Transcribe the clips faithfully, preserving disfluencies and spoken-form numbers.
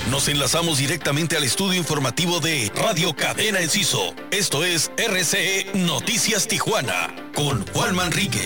Nos enlazamos directamente al estudio informativo de Radio Cadena Enciso. Esto es R C E Noticias Tijuana con Juan Manrique.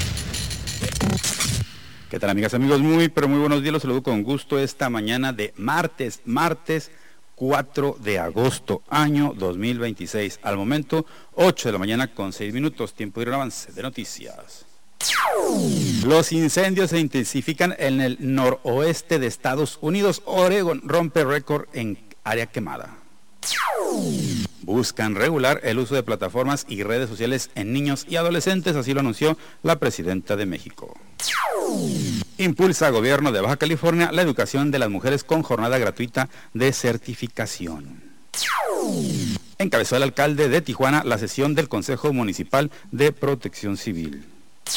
¿Qué tal, amigas, amigos? Muy, pero muy buenos días. Los saludo con gusto esta mañana de martes, martes cuatro de agosto, año dos mil veintiséis. Al momento, ocho de la mañana con seis minutos. Tiempo de ir a un avance de noticias. Los incendios se intensifican en el noroeste de Estados Unidos. Oregon rompe récord en área quemada. Buscan regular el uso de plataformas y redes sociales en niños y adolescentes, así lo anunció la presidenta de México. Impulsa gobierno de Baja California la educación de las mujeres con jornada gratuita de certificación. Encabezó el alcalde de Tijuana la sesión del Consejo Municipal de Protección Civil.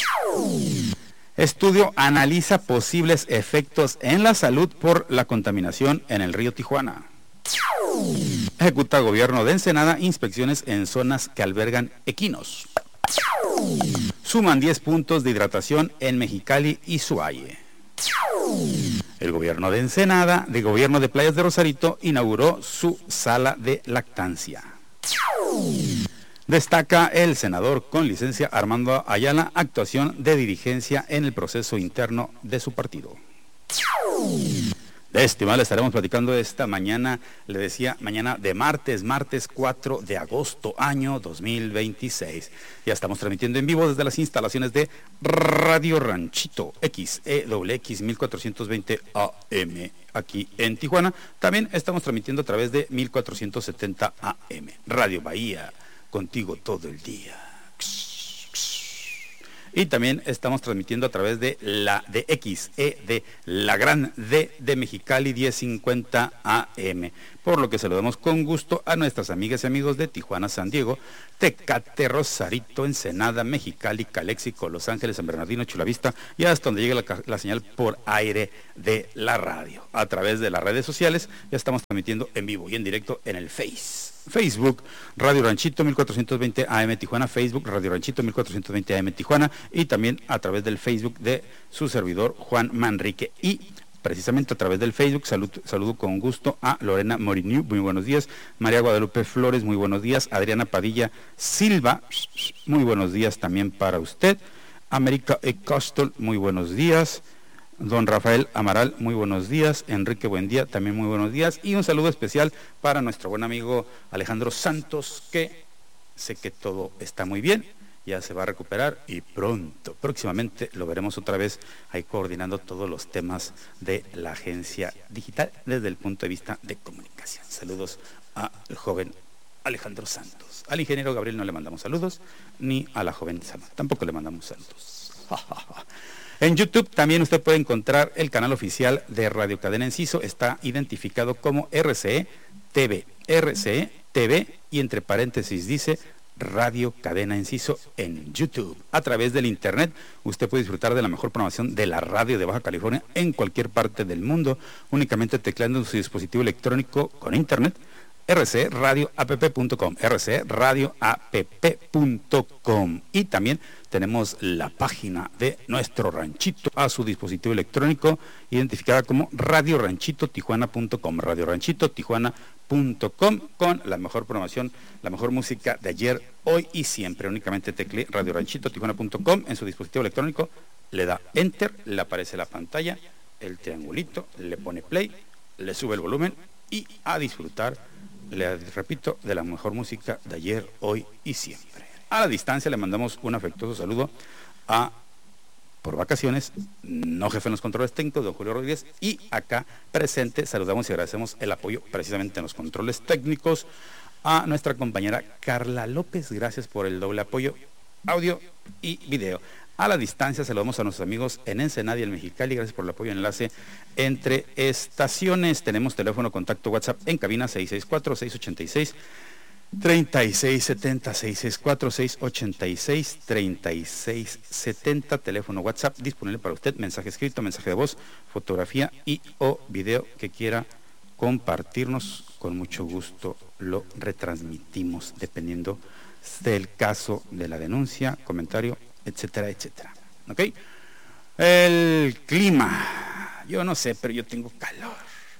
Estudio analiza posibles efectos en la salud por la contaminación en el río Tijuana. Ejecuta gobierno de Ensenada inspecciones en zonas que albergan equinos. Suman diez puntos de hidratación en Mexicali y Sualle. El gobierno de Ensenada, de gobierno de Playas de Rosarito, inauguró su sala de lactancia. Destaca el senador con licencia Armando Ayala, actuación de dirigencia en el proceso interno de su partido. De este mal estaremos platicando esta mañana, le decía, mañana de martes, martes cuatro de agosto, año dos mil veintiséis. Ya estamos transmitiendo en vivo desde las instalaciones de Radio Ranchito X E W X mil cuatrocientos veinte A M aquí en Tijuana. También estamos transmitiendo a través de mil cuatrocientos setenta A M. Radio Bahía, contigo todo el día. Y también estamos transmitiendo a través de la de X E de la gran D de Mexicali diez cincuenta A M. Por lo que saludamos con gusto a nuestras amigas y amigos de Tijuana, San Diego, Tecate, Rosarito, Ensenada, Mexicali, Caléxico, Los Ángeles, San Bernardino, Chulavista y hasta donde llegue la, la señal por aire de la radio. A través de las redes sociales ya estamos transmitiendo en vivo y en directo en el Face. Facebook, Radio Ranchito mil cuatrocientos veinte A M Tijuana, Facebook, Radio Ranchito mil cuatrocientos veinte A M Tijuana y también a través del Facebook de su servidor Juan Manrique. Y precisamente a través del Facebook salud, saludo con gusto a Lorena Moriniu, muy buenos días, María Guadalupe Flores, muy buenos días, Adriana Padilla Silva, muy buenos días también para usted, América E. Costel, muy buenos días, don Rafael Amaral, muy buenos días, Enrique Buendía, también muy buenos días, y un saludo especial para nuestro buen amigo Alejandro Santos, que sé que todo está muy bien, ya se va a recuperar y pronto, próximamente lo veremos otra vez ahí coordinando todos los temas de la agencia digital desde el punto de vista de comunicación. Saludos al joven Alejandro Santos. Al ingeniero Gabriel no le mandamos saludos, ni a la joven Sama, tampoco le mandamos saludos. En YouTube también usted puede encontrar el canal oficial de Radio Cadena Enciso, está identificado como R C E T V, R C E T V y entre paréntesis dice Radio Cadena Enciso en YouTube. A través del internet usted puede disfrutar de la mejor programación de la radio de Baja California en cualquier parte del mundo, únicamente tecleando en su dispositivo electrónico con internet r c e radio app punto com, r c e radio app punto com. Y también tenemos la página de nuestro ranchito a su dispositivo electrónico, identificada como radio ranchito tijuana punto com, radio ranchito tijuana punto com, con la mejor programación, la mejor música de ayer, hoy y siempre. Únicamente tecle radio ranchito tijuana punto com en su dispositivo electrónico, le da enter, le aparece la pantalla, el triangulito, le pone play, le sube el volumen y a disfrutar, le repito, de la mejor música de ayer, hoy y siempre. A la distancia le mandamos un afectuoso saludo a, por vacaciones, no jefe en los controles técnicos, don Julio Rodríguez, y acá presente saludamos y agradecemos el apoyo precisamente en los controles técnicos a nuestra compañera Carla López. Gracias por el doble apoyo, audio y video. A la distancia saludamos a nuestros amigos en Ensenada y en Mexicali, gracias por el apoyo en enlace entre estaciones. Tenemos teléfono contacto WhatsApp en cabina seis seis cuatro, seis ocho seis, tres seis siete cero, seis seis cuatro, seis ocho seis, tres seis siete cero, teléfono WhatsApp disponible para usted, mensaje escrito, mensaje de voz, fotografía y o video que quiera compartirnos, con mucho gusto lo retransmitimos dependiendo del caso de la denuncia, comentario, etcétera, etcétera. ¿Ok? El clima, yo no sé, pero yo tengo calor.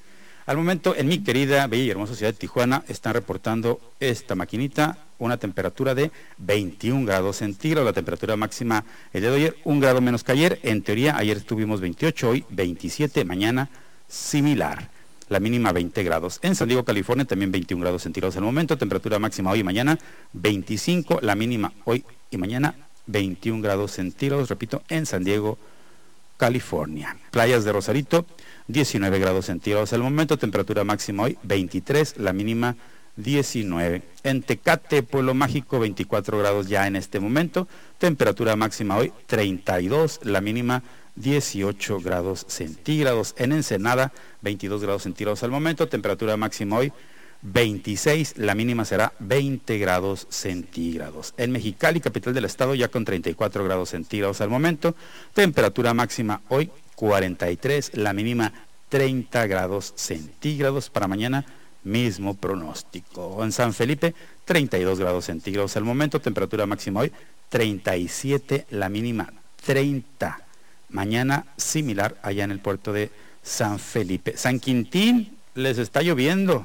Al momento, en mi querida, bella y hermosa ciudad de Tijuana, están reportando esta maquinita una temperatura de veintiún grados centígrados, la temperatura máxima el día de ayer, un grado menos que ayer. En teoría, ayer tuvimos veintiocho, hoy veintisiete, mañana similar. La mínima veinte grados. En San Diego, California, también veintiún grados centígrados al momento, temperatura máxima hoy y mañana veinticinco, la mínima hoy y mañana veintiún grados centígrados, repito, en San Diego, California. Playas de Rosarito, diecinueve grados centígrados al momento, temperatura máxima hoy veintitrés, la mínima diecinueve. En Tecate, Pueblo Mágico, veinticuatro grados ya en este momento, temperatura máxima hoy treinta y dos, la mínima dieciocho grados centígrados. En Ensenada, veintidós grados centígrados al momento, temperatura máxima hoy veintiséis, la mínima será veinte grados centígrados. En Mexicali, capital del estado, ya con treinta y cuatro grados centígrados al momento, temperatura máxima hoy cuarenta y tres, la mínima treinta grados centígrados. Para mañana, mismo pronóstico. En San Felipe, treinta y dos grados centígrados al momento, temperatura máxima hoy treinta y siete, la mínima treinta. Mañana similar allá en el puerto de San Felipe. San Quintín, les está lloviendo.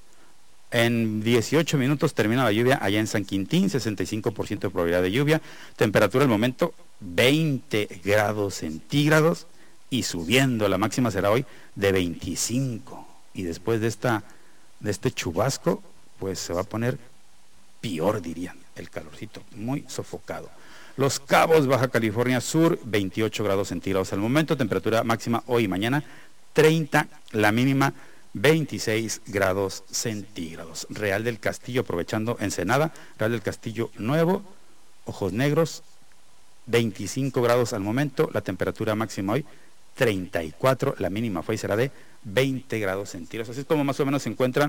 En dieciocho minutos termina la lluvia allá en San Quintín, sesenta y cinco por ciento de probabilidad de lluvia. Temperatura al momento veinte grados centígrados y subiendo. La máxima será hoy de veinticinco. Y después de esta de este chubasco, pues se va a poner peor, dirían, el calorcito, muy sofocado. Los Cabos, Baja California Sur, veintiocho grados centígrados al momento, temperatura máxima hoy y mañana treinta, la mínima veintiséis grados centígrados. Real del Castillo, aprovechando Ensenada, Real del Castillo Nuevo, Ojos Negros, veinticinco grados al momento, la temperatura máxima hoy treinta y cuatro, la mínima fue y será de veinte grados centígrados. Así es como más o menos se encuentran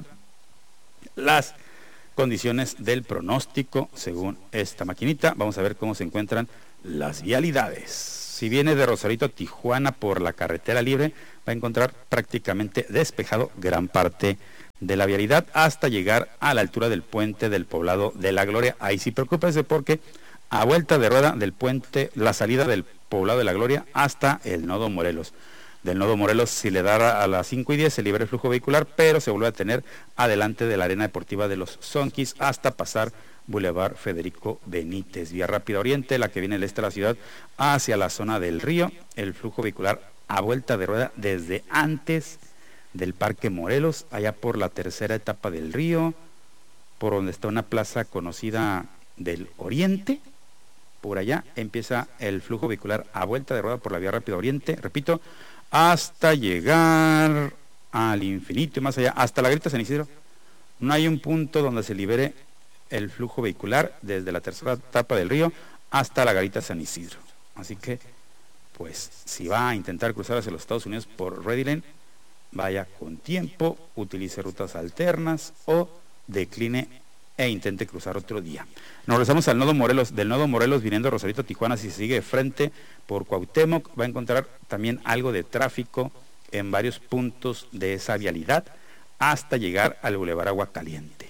las condiciones del pronóstico según esta maquinita. Vamos a ver cómo se encuentran las vialidades. Si viene de Rosarito a Tijuana por la carretera libre, va a encontrar prácticamente despejado gran parte de la vialidad hasta llegar a la altura del puente del Poblado de la Gloria. Ahí sí preocúpese porque a vuelta de rueda del puente, la salida del Poblado de la Gloria hasta el Nodo Morelos. Del Nodo Morelos, si le da a las cinco y diez, se libera el flujo vehicular, pero se vuelve a tener adelante de la Arena Deportiva de los Sonquis hasta pasar Boulevard Federico Benítez. Vía Rápida Oriente, la que viene del este de la ciudad, hacia la zona del río. El flujo vehicular a vuelta de rueda desde antes del Parque Morelos, allá por la tercera etapa del río, por donde está una plaza conocida del Oriente. Por allá empieza el flujo vehicular a vuelta de rueda por la Vía Rápida Oriente, repito, hasta llegar al infinito y más allá, hasta la Garita San Isidro. No hay un punto donde se libere el flujo vehicular desde la tercera etapa del río hasta la Garita San Isidro. Así que, pues, si va a intentar cruzar hacia los Estados Unidos por Ready Lane, vaya con tiempo, utilice rutas alternas o decline e intente cruzar otro día. Nos regresamos al Nodo Morelos. Del Nodo Morelos, viniendo a Rosarito, Tijuana, si se sigue de frente por Cuauhtémoc, va a encontrar también algo de tráfico en varios puntos de esa vialidad hasta llegar al Boulevard Agua Caliente.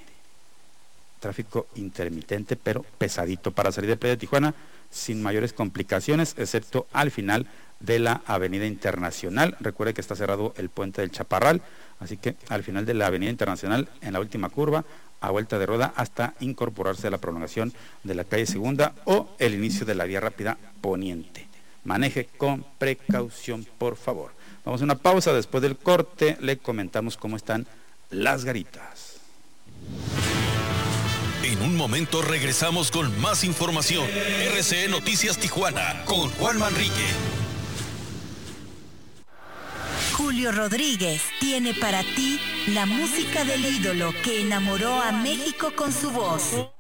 Tráfico intermitente, pero pesadito para salir de Playa de Tijuana sin mayores complicaciones, excepto al final de la Avenida Internacional. Recuerde que está cerrado el puente del Chaparral, así que al final de la Avenida Internacional, en la última curva, a vuelta de rueda hasta incorporarse a la prolongación de la calle Segunda o el inicio de la Vía Rápida Poniente. Maneje con precaución, por favor. Vamos a una pausa, después del corte le comentamos cómo están las garitas. En un momento regresamos con más información. R C E Noticias Tijuana con Juan Manrique. Julio Rodríguez tiene para ti la música del ídolo que enamoró a México con su voz.